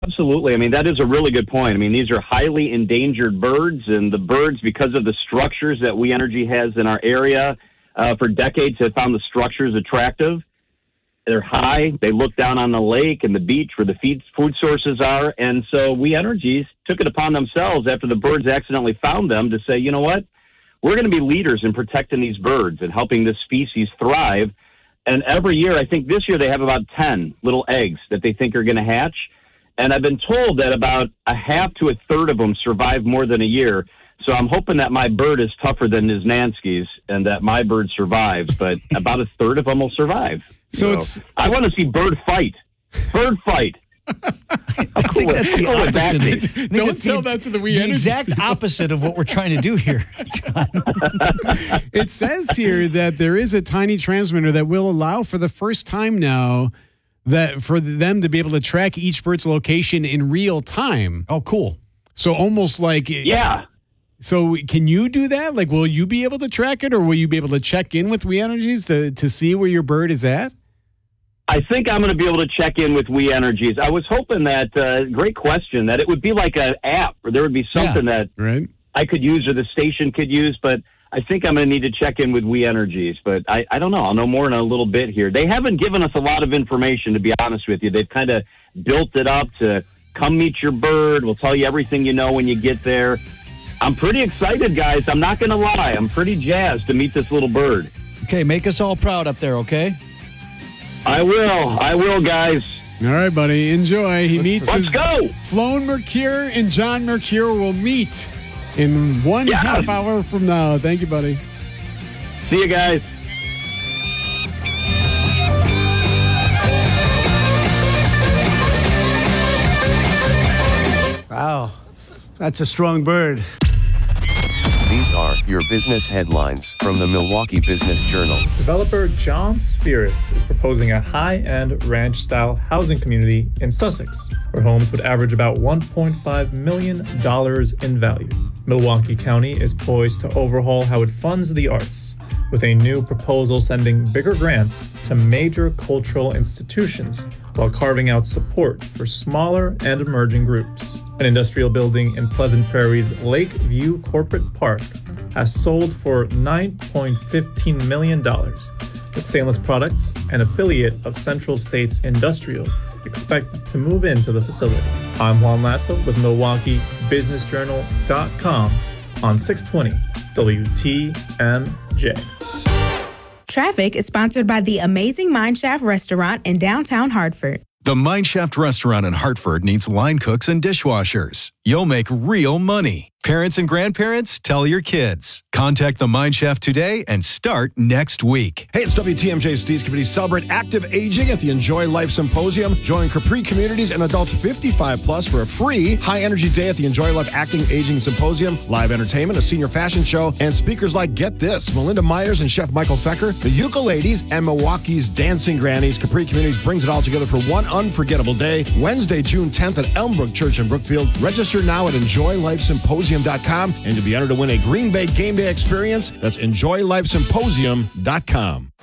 Absolutely. I mean, that is a really good point. I mean, these are highly endangered birds, and the birds, because of the structures that We Energy has in our area, for decades have found the structures attractive. They're high. They look down on the lake and the beach where the food sources are. And so We Energies took it upon themselves after the birds accidentally found them to say, you know what? We're going to be leaders in protecting these birds and helping this species thrive. And every year, I think this year they have about 10 little eggs that they think are going to hatch. And I've been told that about a half to a third of them survive more than a year. So I'm hoping that my bird is tougher than Niznansky's and that my bird survives, but about a third of them will survive. So I want to see bird fight. Bird fight. I think that's the opposite. Don't tell that to the We Energy exact people. opposite of what we're trying to do here, John. It says here that there is a tiny transmitter that will allow for the first time now that for them to be able to track each bird's location in real time. Oh, cool. So almost like... Yeah. So can you do that? Like, will you be able to track it, or will you be able to check in with We Energies to see where your bird is at? I think I'm going to be able to check in with We Energies. I was hoping that, great question, that it would be like an app, or there would be something that I could use or the station could use, but I think I'm going to need to check in with We Energies. But I don't know. I'll know more in a little bit here. They haven't given us a lot of information, to be honest with you. They've kind of built it up to come meet your bird. We'll tell you everything you know when you get there. I'm pretty excited, guys. I'm not going to lie. I'm pretty jazzed to meet this little bird. Okay, make us all proud up there, okay? I will, guys. All right, buddy. Enjoy. Let's go. Flown Mercure and John Mercure will meet in one half hour from now. Thank you, buddy. See you guys. Wow. That's a strong bird. These are your business headlines from the Milwaukee Business Journal. Developer John Spheris is proposing a high-end ranch-style housing community in Sussex, where homes would average about $1.5 million in value. Milwaukee County is poised to overhaul how it funds the arts, with a new proposal sending bigger grants to major cultural institutions while carving out support for smaller and emerging groups. An industrial building in Pleasant Prairie's Lakeview Corporate Park has sold for $9.15 million, with Stainless Products, an affiliate of Central States Industrial, expected to move into the facility. I'm Juan Lasso with MilwaukeeBusinessJournal.com on 620 WTMJ. Traffic is sponsored by the Amazing Mineshaft Restaurant in downtown Hartford. The Mineshaft Restaurant in Hartford needs line cooks and dishwashers. You'll make real money. Parents and grandparents, tell your kids. Contact the Mineshaft today and start next week. Hey, it's WTMJ Steve Cavity. Celebrate active aging at the Enjoy Life Symposium. Join Capri Communities and adults 55 plus for a free high-energy day at the Enjoy Life Acting Aging Symposium. Live entertainment, a senior fashion show, and speakers like, get this, Melinda Myers and Chef Michael Fecker, the Ukuladies, and Milwaukee's Dancing Grannies. Capri Communities brings it all together for one unforgettable day, Wednesday, June 10th at Elmbrook Church in Brookfield. Register now at EnjoyLifeSymposium.com and to be entered to win a Green Bay game day experience. That's EnjoyLifeSymposium.com.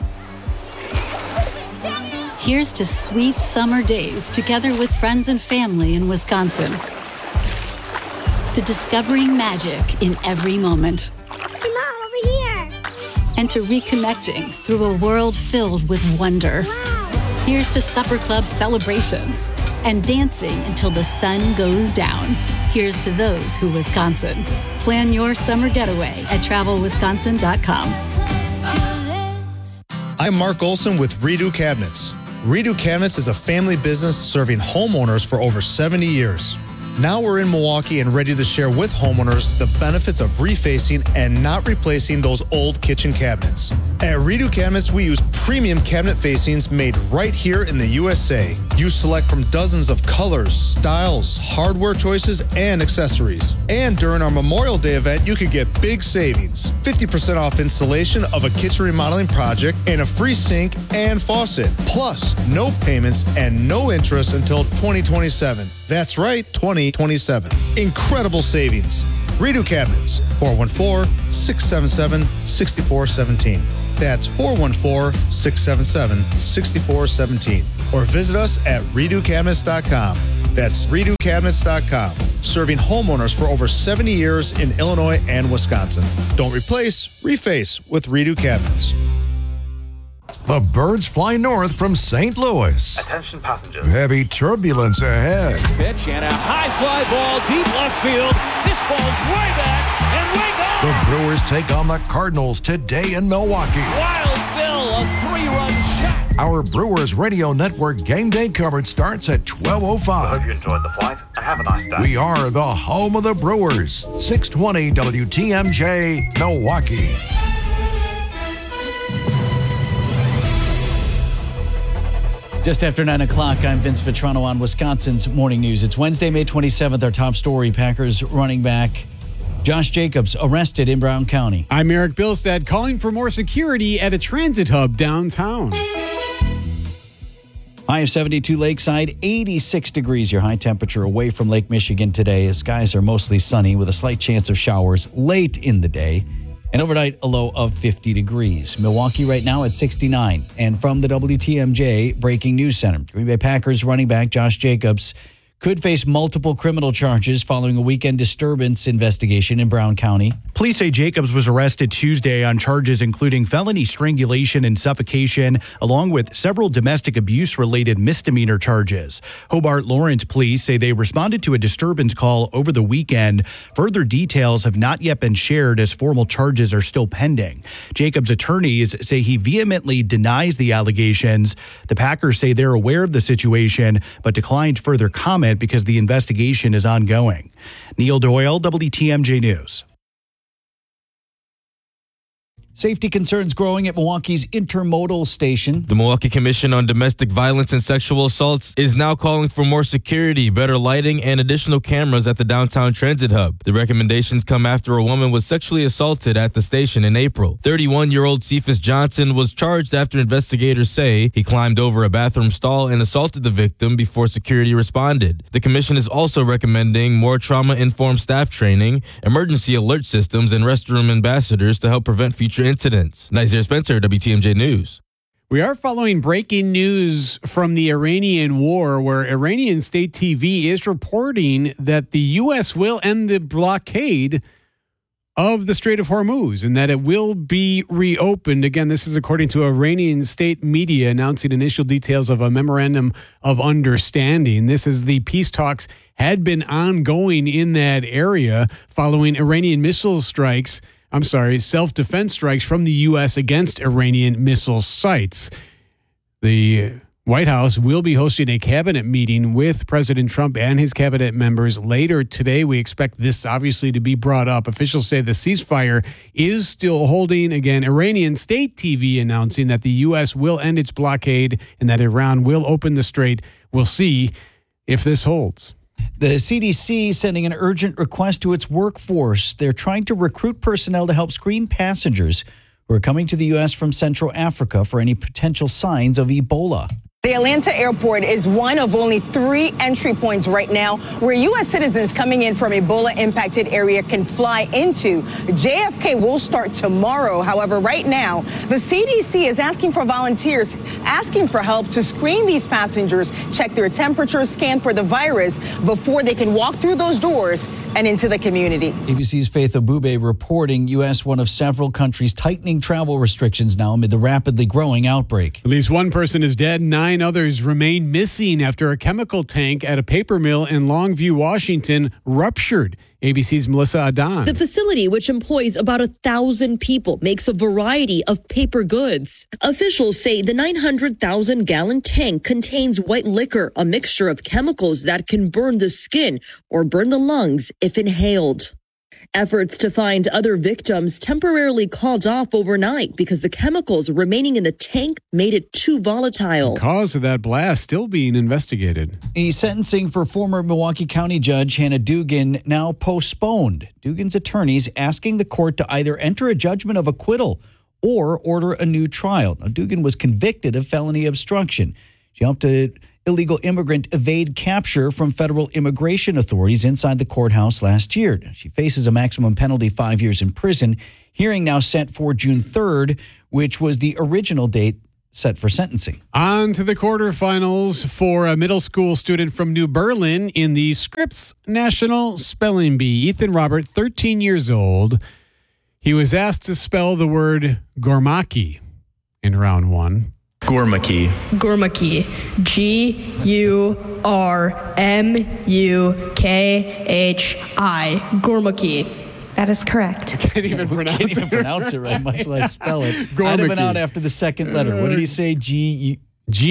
Here's to sweet summer days together with friends and family in Wisconsin. To discovering magic in every moment. Hey, Mom, over here. And to reconnecting through a world filled with wonder. Wow. Here's to supper club celebrations and dancing until the sun goes down. Here's to those who Wisconsin. Plan your summer getaway at TravelWisconsin.com. I'm Mark Olson with Redo Cabinets. Redo Cabinets is a family business serving homeowners for over 70 years. Now we're in Milwaukee and ready to share with homeowners the benefits of refacing and not replacing those old kitchen cabinets. At Redo Cabinets, we use premium cabinet facings made right here in the USA. You select from dozens of colors, styles, hardware choices, and accessories. And during our Memorial Day event, you could get big savings. 50% off installation of a kitchen remodeling project and a free sink and faucet. Plus, no payments and no interest until 2027. That's right, 2027. Incredible savings. Redo Cabinets, 414-677-6417. That's 414-677-6417. Or visit us at redocabinets.com. That's redocabinets.com. Serving homeowners for over 70 years in Illinois and Wisconsin. Don't replace, reface with Redo Cabinets. The birds fly north from St. Louis. Attention passengers. Heavy turbulence ahead. Pitch and a high fly ball deep left field. This ball's way back and way gone. The Brewers take on the Cardinals today in Milwaukee. Wild Bill, a 3-run shot. Our Brewers Radio Network game day coverage starts at 12:05. Hope you enjoyed the flight and have a nice day. We are the home of the Brewers. 620 WTMJ, Milwaukee. Just after 9 o'clock, I'm Vince Vitrano on Wisconsin's Morning News. It's Wednesday, May 27th. Our top story, Packers running back Josh Jacobs arrested in Brown County. I'm Eric Bilstead, calling for more security at a transit hub downtown. High of 72 Lakeside, 86 degrees. Your high temperature away from Lake Michigan today. Skies are mostly sunny with a slight chance of showers late in the day. And overnight, a low of 50 degrees. Milwaukee right now at 69. And from the WTMJ Breaking News Center, Green Bay Packers running back Josh Jacobs could face multiple criminal charges following a weekend disturbance investigation in Brown County. Police say Jacobs was arrested Tuesday on charges including felony strangulation and suffocation, along with several domestic abuse-related misdemeanor charges. Hobart Lawrence police say they responded to a disturbance call over the weekend. Further details have not yet been shared as formal charges are still pending. Jacobs' attorneys say he vehemently denies the allegations. The Packers say they're aware of the situation, but declined further comment because the investigation is ongoing. Neil Doyle, WTMJ News. Safety concerns growing at Milwaukee's intermodal station. The Milwaukee Commission on Domestic Violence and Sexual Assaults is now calling for more security, better lighting, and additional cameras at the downtown transit hub. The recommendations come after a woman was sexually assaulted at the station in April. 31-year-old Cephas Johnson was charged after investigators say he climbed over a bathroom stall and assaulted the victim before security responded. The commission is also recommending more trauma-informed staff training, emergency alert systems, and restroom ambassadors to help prevent future incidents. Nazir Spencer, WTMJ News. We are following breaking news from the Iranian war, where Iranian state TV is reporting that the U.S. will end the blockade of the Strait of Hormuz and that it will be reopened. Again, this is according to Iranian state media announcing initial details of a memorandum of understanding. This is the peace talks had been ongoing in that area following Iranian self-defense strikes from the U.S. against Iranian missile sites. The White House will be hosting a cabinet meeting with President Trump and his cabinet members later today. We expect this obviously to be brought up. Officials say the ceasefire is still holding. Again, Iranian state TV announcing that the U.S. will end its blockade and that Iran will open the strait. We'll see if this holds. The CDC sending an urgent request to its workforce. They're trying to recruit personnel to help screen passengers who are coming to the U.S. from Central Africa for any potential signs of Ebola. The Atlanta airport is one of only 3 entry points right now where U.S. citizens coming in from Ebola-impacted area can fly into. JFK will start tomorrow. However, right now, the CDC is asking for volunteers, asking for help to screen these passengers, check their temperature, scan for the virus before they can walk through those doors and into the community. ABC's Faith Abube reporting U.S. one of several countries tightening travel restrictions now amid the rapidly growing outbreak. At least one person is dead. 9 others remain missing after a chemical tank at a paper mill in Longview, Washington, ruptured. ABC's Melissa Adan. The facility, which employs about 1,000 people, makes a variety of paper goods. Officials say the 900,000-gallon tank contains white liquor, a mixture of chemicals that can burn the skin or burn the lungs if inhaled. Efforts to find other victims temporarily called off overnight because the chemicals remaining in the tank made it too volatile. The cause of that blast still being investigated. The sentencing for former Milwaukee County Judge Hannah Dugan now postponed. Dugan's attorneys asking the court to either enter a judgment of acquittal or order a new trial. Now, Dugan was convicted of felony obstruction. She helped an illegal immigrant evade capture from federal immigration authorities inside the courthouse last year. She faces a maximum penalty 5 years in prison. Hearing now set for June 3rd, which was the original date set for sentencing. On to the quarterfinals for a middle school student from New Berlin in the Scripps National Spelling Bee. Ethan Robert, 13 years old. He was asked to spell the word Gormaki in round one. Gormaki. Gormaki. G-U-R-M-U-K-H-I. Gormaki. That is correct. Can't even pronounce it right, much less spell it. Gormaki. I'd have been out after the second letter. What did he say? G-U-R-M.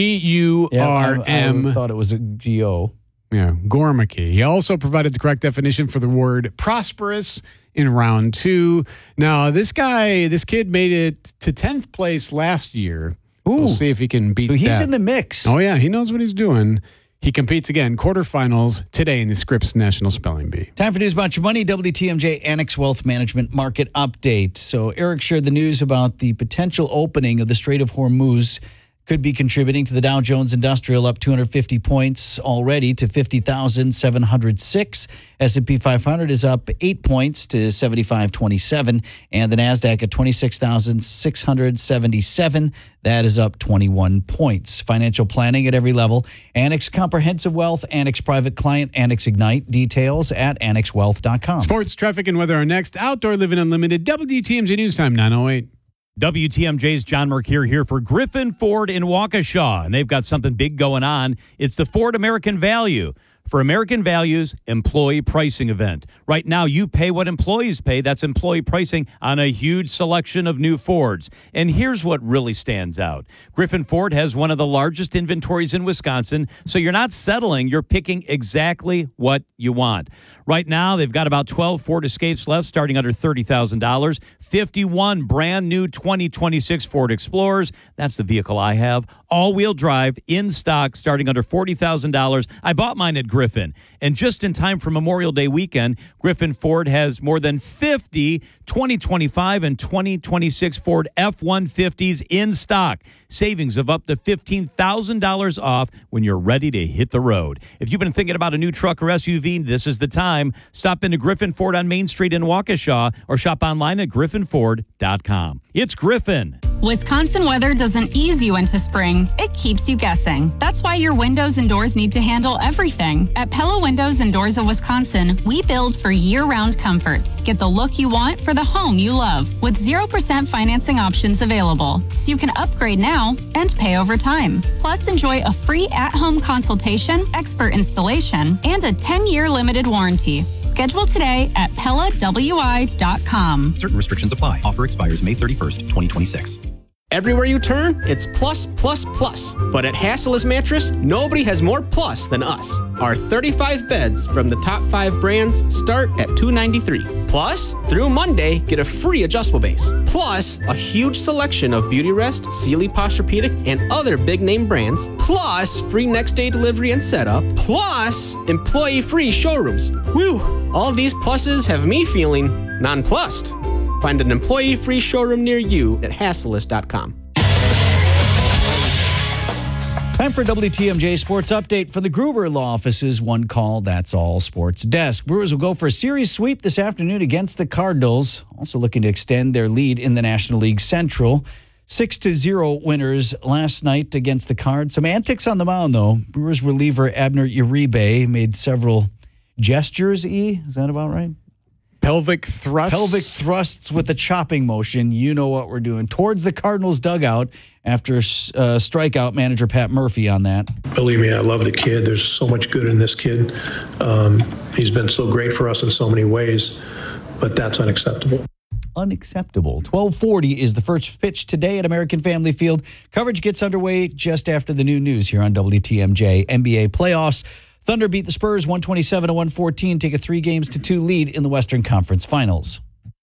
I thought it was a G-O. Yeah, Gormaki. He also provided the correct definition for the word prosperous in round two. Now, this kid made it to 10th place last year. We'll see if he can beat that. He's in the mix. Oh, yeah. He knows what he's doing. He competes again, quarterfinals today in the Scripps National Spelling Bee. Time for News About Your Money, WTMJ Annex Wealth Management Market Update. So Eric shared the news about the potential opening of the Strait of Hormuz could be contributing to the Dow Jones Industrial up 250 points already to 50,706. S&P 500 is up 8 points to 7527, and the NASDAQ at 26,677. That is up 21 points. Financial planning at every level. Annex Comprehensive Wealth, Annex Private Client, Annex Ignite. Details at annexwealth.com. Sports, traffic, and weather are next. Outdoor Living Unlimited, WTMJ News Time, 9:08. WTMJ's John Mercure here for Griffin Ford in Waukesha, and they've got something big going on. It's the Ford American Value. For American Value's employee pricing event. Right now, you pay what employees pay. That's employee pricing on a huge selection of new Fords. And here's what really stands out. Griffin Ford has one of the largest inventories in Wisconsin, so you're not settling. You're picking exactly what you want. Right now, they've got about 12 Ford Escapes left, starting under $30,000. 51 brand new 2026 Ford Explorers. That's the vehicle I have. All-wheel drive, in stock, starting under $40,000. I bought mine at Griffin. And just in time for Memorial Day weekend, Griffin Ford has more than 50 2025 and 2026 Ford F-150s in stock. Savings of up to $15,000 off when you're ready to hit the road. If you've been thinking about a new truck or SUV, this is the time. Stop into Griffin Ford on Main Street in Waukesha or shop online at griffinford.com. It's Griffin. Wisconsin weather doesn't ease you into spring. It keeps you guessing. That's why your windows and doors need to handle everything. At Pella Windows and Doors of Wisconsin, we build for year-round comfort. Get the look you want for the home you love with 0% financing options available. So you can upgrade now and pay over time. Plus, enjoy a free at-home consultation, expert installation, and a 10-year limited warranty. Schedule today at PellaWI.com. Certain restrictions apply. Offer expires May 31st, 2026. Everywhere you turn, it's plus, plus, plus. But at Hassel's Mattress, nobody has more plus than us. Our 35 beds from the top 5 brands start at $293. Plus, through Monday, get a free adjustable base. Plus, a huge selection of Beautyrest, Sealy Posturepedic, and other big-name brands. Plus, free next-day delivery and setup. Plus, employee-free showrooms. Woo! All these pluses have me feeling nonplussed. Find an employee-free showroom near you at Hasselist.com. Time for WTMJ Sports Update for the Gruber Law Office's One Call, That's All Sports Desk. Brewers will go for a series sweep this afternoon against the Cardinals, also looking to extend their lead in the National League Central. 6-0 winners last night against the Cards. Some antics on the mound, though. Brewers reliever Abner Uribe made several gestures, Is that about right? Pelvic thrusts with a chopping motion. You know what we're doing. Towards the Cardinals dugout after strikeout manager Pat Murphy on that. Believe me, I love the kid. There's so much good in this kid. He's been so great for us in so many ways, but that's unacceptable. Unacceptable. 12:40 is the first pitch today at American Family Field. Coverage gets underway just after the new news here on WTMJ. NBA playoffs. Thunder beat the Spurs 127-114, take a 3-2 lead in the Western Conference Finals.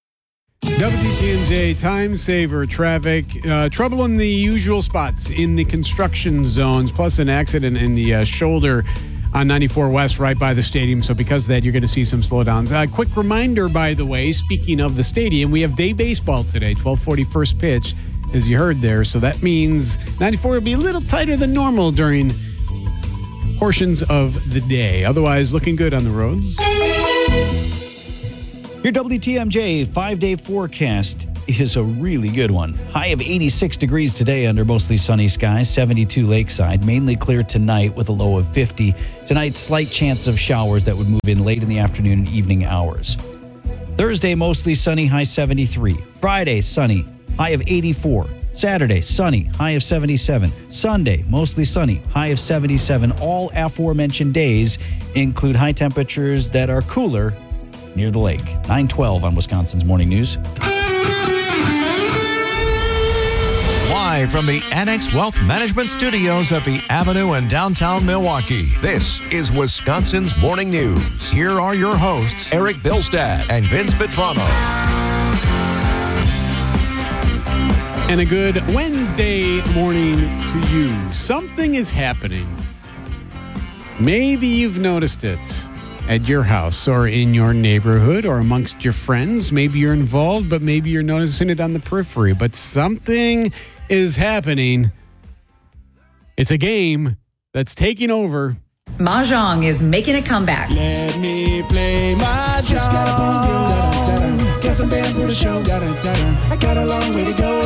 WTMJ time saver traffic. Trouble in the usual spots in the construction zones, plus an accident in the shoulder on 94 West right by the stadium. So because of that, you're going to see some slowdowns. Quick reminder, by the way, speaking of the stadium, we have day baseball today, 12:40 first pitch, as you heard there. So that means 94 will be a little tighter than normal during portions of the day. Otherwise, looking good on the roads. Your WTMJ 5-day forecast. is a really good one. High of 86 degrees today under mostly sunny skies, 72 lakeside, mainly clear tonight with a low of 50. Tonight, slight chance of showers that would move in late in the afternoon and evening hours. Thursday, mostly sunny, high 73. Friday, sunny, high of 84. Saturday, sunny, high of 77. Sunday, mostly sunny, high of 77. All aforementioned days include high temperatures that are cooler near the lake. 9:12 on Wisconsin's Morning News. Live from the Annex Wealth Management Studios at the Avenue in downtown Milwaukee, this is Wisconsin's Morning News. Here are your hosts, Eric Bilstad and Vince Vitrano. And a good Wednesday morning to you. Something is happening. Maybe you've noticed it at your house or in your neighborhood or amongst your friends. Maybe you're involved, but maybe you're noticing it on the periphery. But something is happening. It's a game that's taking over. Mahjong is making a comeback. Let me play Mahjong. Guess I'm banned for the show. I got a long way to go.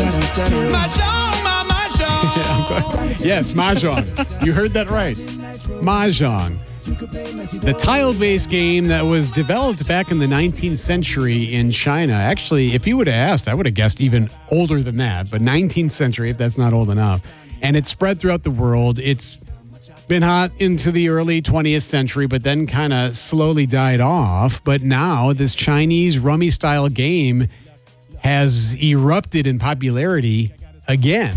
Mahjong. Yes, Mahjong. You heard that right. Mahjong. The tile-based game that was developed back in the 19th century in China. Actually, if you would have asked, I would have guessed even older than that. But 19th century, if that's not old enough. And it's spread throughout the world. It's been hot into the early 20th century, but then kind of slowly died off. But now this Chinese rummy-style game has erupted in popularity again.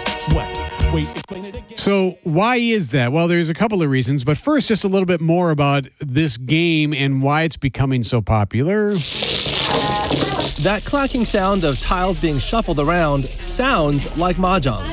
So why is that? Well, there's a couple of reasons. But first, just a little bit more about this game and why it's becoming so popular. That clacking sound of tiles being shuffled around sounds like Mahjong.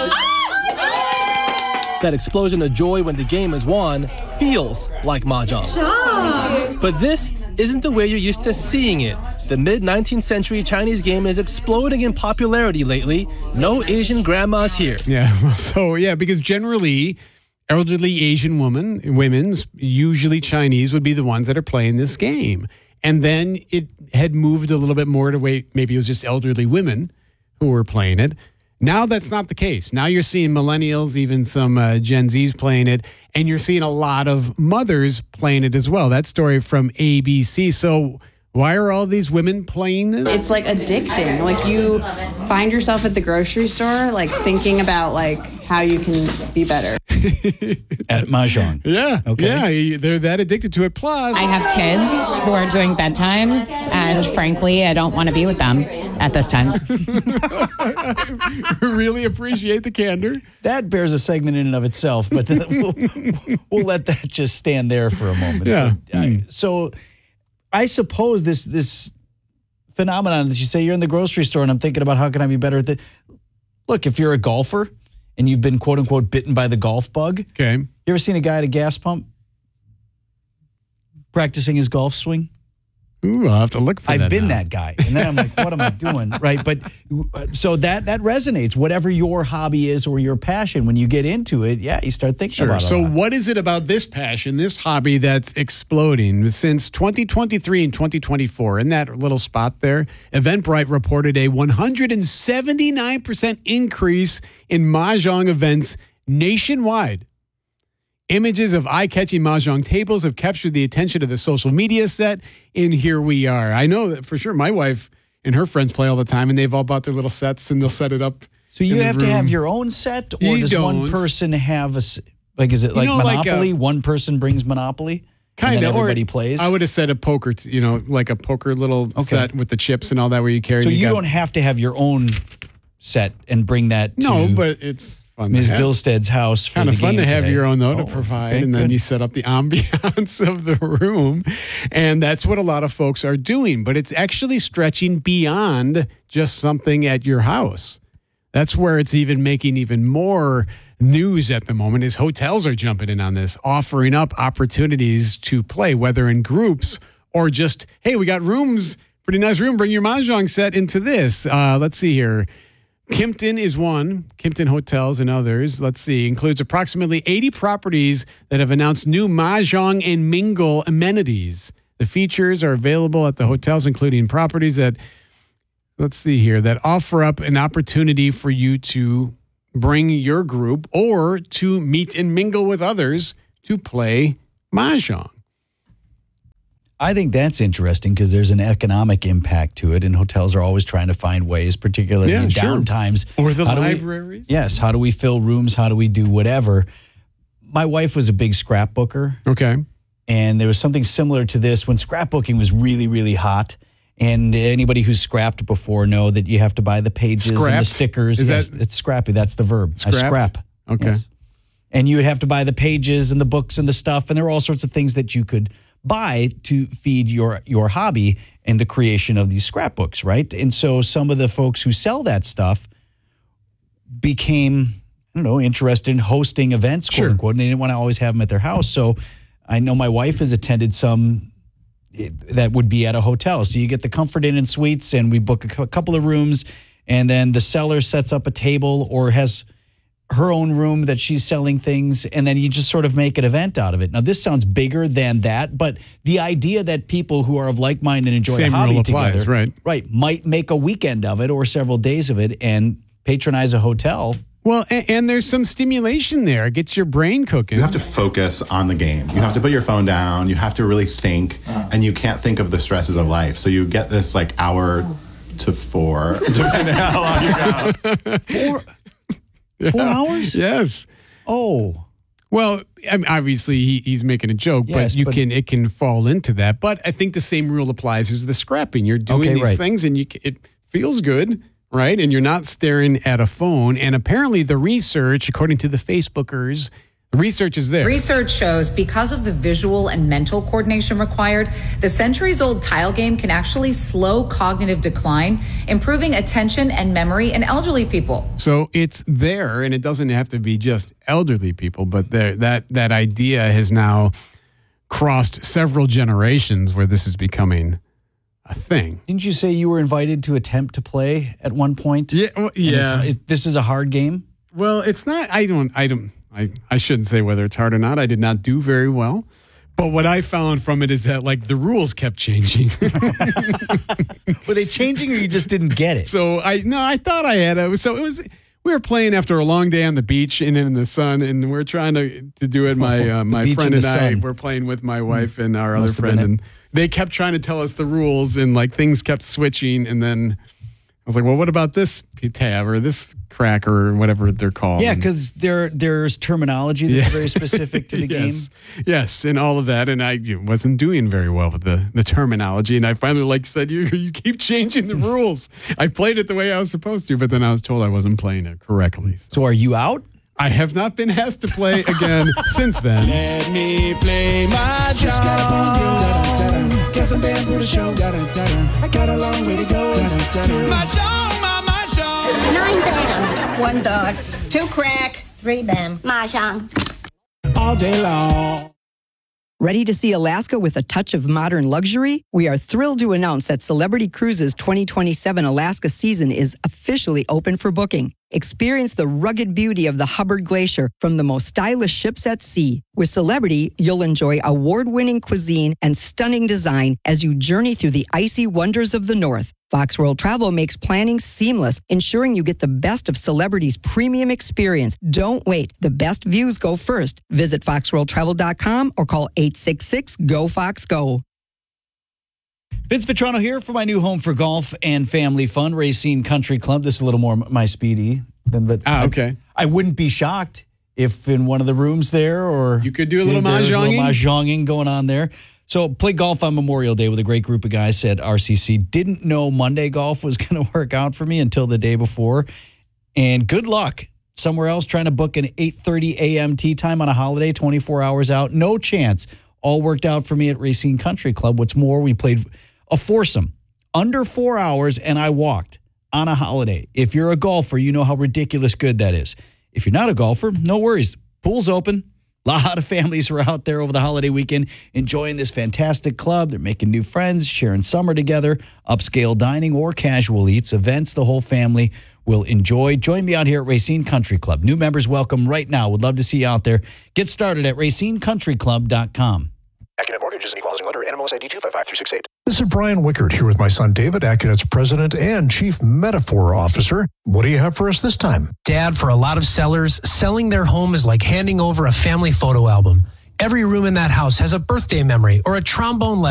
That explosion of joy when the game is won feels like Mahjong. But this isn't the way you're used to seeing it. The mid-19th century Chinese game is exploding in popularity lately. No Asian grandmas here. Yeah, because generally, elderly Asian women's, usually Chinese, would be the ones that are playing this game. And then it had moved a little bit more to maybe it was just elderly women who were playing it. Now that's not the case. Now you're seeing millennials, even some Gen Zs playing it, and you're seeing a lot of mothers playing it as well. That story from ABC. So why are all these women playing this? It's like addicting. Like you find yourself at the grocery store, like thinking about like how you can be better. At Mahjong. Yeah. Okay. Yeah, they're that addicted to it. Plus, I have kids who are doing bedtime, and frankly, I don't want to be with them at this time. Really appreciate the candor. That bears a segment in and of itself, but we'll let that just stand there for a moment. Yeah. So I suppose this phenomenon that you say you're in the grocery store and I'm thinking about how can I be better at that. Look, if you're a golfer and you've been quote unquote bitten by the golf bug. Okay. You ever seen a guy at a gas pump practicing his golf swing? Ooh, I'll have to look for that. I've been now. that guy. And then I'm like, what am I doing? Right. But so that resonates. Whatever your hobby is or your passion, when you get into it, you start thinking about it. So what is it about this passion, this hobby that's exploding? Since 2023 and 2024, in that little spot there, Eventbrite reported a 179% increase in Mahjong events nationwide. Images of eye-catching Mahjong tables have captured the attention of the social media set, and here we are. I know that for sure my wife and her friends play all the time, and they've all bought their little sets, and they'll set it up. So you have to have your own set, or does one person have is it like Monopoly? One person brings Monopoly? Kind of. Everybody plays? I would have said a poker, like a poker little set with the chips and all that where you carry. So you don't have to have your own set and bring that to... No, but it's... Ms. Bilstead's house for kind of fun to have today. your own though to provide, and then you set up the ambiance of the room, and that's what a lot of folks are doing. But it's actually stretching beyond just something at your house. That's where it's even making even more news at the moment. Is hotels are jumping in on this, offering up opportunities to play, whether in groups or just hey, we got rooms, pretty nice room. Bring your Mahjong set into this. Let's see here. Kimpton is one. Kimpton Hotels and others, let's see, includes approximately 80 properties that have announced new Mahjong and Mingle amenities. The features are available at the hotels, including properties that let's see here, that offer up an opportunity for you to bring your group or to meet and mingle with others to play Mahjong. I think that's interesting because there's an economic impact to it, and hotels are always trying to find ways, particularly in down times. Or the libraries. Yes. How do we fill rooms? How do we do whatever? My wife was a big scrapbooker. Okay. And there was something similar to this when scrapbooking was really, really hot. And anybody who's scrapped before know that you have to buy the pages and the stickers. It's scrappy. That's the verb. Scrapped? I scrap. Okay. Yes. And you would have to buy the pages and the books and the stuff. And there were all sorts of things that you could buy to feed your hobby and the creation of these scrapbooks, right? And so some of the folks who sell that stuff became, interested in hosting events, quote unquote, and they didn't want to always have them at their house. So I know my wife has attended some that would be at a hotel. So you get the Comfort Inn and Suites, and we book a couple of rooms, and then the seller sets up a table or has her own room that she's selling things, and then you just sort of make an event out of it. Now, this sounds bigger than that, but the idea that people who are of like mind and enjoy a hobby together, right, might make a weekend of it or several days of it and patronize a hotel. Well, and there's some stimulation there. It gets your brain cooking. You have to focus on the game. You have to put your phone down. You have to really think, and you can't think of the stresses of life. So you get this like hour to 4, depending on how long you go. 4 hours? Yes. Oh. Well, I mean, obviously he's making a joke, Yes, but it can fall into that. But I think the same rule applies as the scrapping. You're doing these things, and it feels good. Right? And you're not staring at a phone. And apparently the research, according to the Facebookers, the research is there. Research shows because of the visual and mental coordination required, the centuries-old tile game can actually slow cognitive decline, improving attention and memory in elderly people. So it's there, and it doesn't have to be just elderly people, but that idea has now crossed several generations where this is becoming a thing. Didn't you say you were invited to attempt to play at one point? Yeah. Well, yeah. This is a hard game? Well, it's not. I shouldn't say whether it's hard or not. I did not do very well. But what I found from it is that the rules kept changing. Were they changing or you just didn't get it? So I thought I had it. So it was. We were playing after a long day on the beach and in the sun, and we're trying to do it. My friend and I were playing with my wife and our other friend, and they kept trying to tell us the rules, and things kept switching. And then I was like, well, what about this tab or this crack or whatever they're called? Yeah, because there's terminology that's very specific to the game. Yes, and all of that. And I wasn't doing very well with the terminology. And I finally said, you keep changing the rules. I played it the way I was supposed to, but then I was told I wasn't playing it correctly. So are you out? I have not been asked to play again since then. Let me play my job. Get some bamboo to show. I got a long way to go. My job, my job. 9 bam. 1 dot, 2 crack, 3 bam. Mahjong. All day long. Ready to see Alaska with a touch of modern luxury? We are thrilled to announce that Celebrity Cruises 2027 Alaska season is officially open for booking. Experience the rugged beauty of the Hubbard Glacier from the most stylish ships at sea. With Celebrity, you'll enjoy award-winning cuisine and stunning design as you journey through the icy wonders of the North. Fox World Travel makes planning seamless, ensuring you get the best of Celebrity's premium experience. Don't wait. The best views go first. Visit foxworldtravel.com or call 866-GO-FOX-GO. Vince Vitrano here for my new home for golf and family fun, Racine Country Club. This is a little more my speedy. Okay. I wouldn't be shocked if in one of the rooms there or... You could do a little mahjonging. Mahjonging going on there. So played golf on Memorial Day with a great group of guys at RCC. Didn't know Monday golf was going to work out for me until the day before. And good luck somewhere else trying to book an 8:30 a.m. tee time on a holiday, 24 hours out. No chance. All worked out for me at Racine Country Club. What's more, we played a foursome under 4 hours, and I walked on a holiday. If you're a golfer, you know how ridiculous good that is. If you're not a golfer, no worries. Pool's open. A lot of families were out there over the holiday weekend enjoying this fantastic club. They're making new friends, sharing summer together, upscale dining or casual eats, events the whole family will enjoy. Join me out here at Racine Country Club. New members welcome right now. Would love to see you out there. Get started at racinecountryclub.com. Accunet Mortgage is an equal housing lender. NMLS ID 255368. This is Brian Wickert here with my son David, Accunet's president and chief metaphor officer. What do you have for us this time? Dad, for a lot of sellers, selling their home is like handing over a family photo album. Every room in that house has a birthday memory or a trombone